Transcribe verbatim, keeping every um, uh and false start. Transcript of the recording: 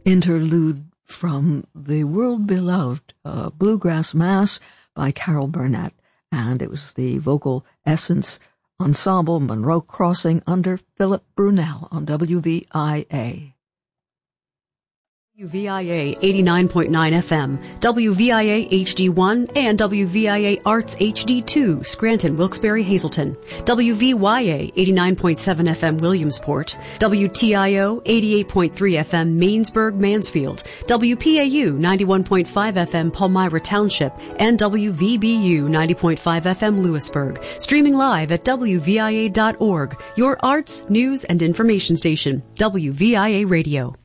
interlude from the world-beloved uh, Bluegrass Mass by Carol Burnett, and it was the Vocal Essence Ensemble Monroe Crossing under Philip Brunel on W V I A. W V I A eighty-nine point nine F M, W V I A H D one, and W V I A Arts H D two, Scranton, Wilkes-Barre, Hazleton, W V Y A eighty-nine point seven F M, Williamsport, W T I O eighty-eight point three F M, Mainsburg, Mansfield, W P A U ninety-one point five F M, Palmyra Township, and W V B U ninety point five F M, Lewisburg. Streaming live at W V I A dot org, your arts, news, and information station, W V I A Radio.